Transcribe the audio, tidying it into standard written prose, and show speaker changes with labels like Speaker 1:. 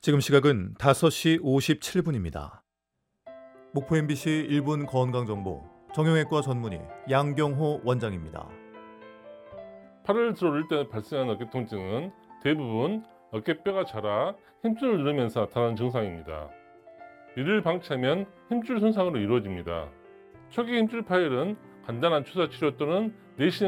Speaker 1: 지금 시각은 5시 57분입니다. 목포 MBC 1분 건강정보 정형외과 전문의 양경호 원장입니다.
Speaker 2: 팔을 들어 올릴 때 발생하는 어깨 통증은 대부분 어깨뼈가 자라 힘줄을 누르면서 나타나는 증상입니다. 이를 방치하면 힘줄 손상으로 이루어집니다. 초기 힘줄 파열은 간단한 주사 치료 또는 내시경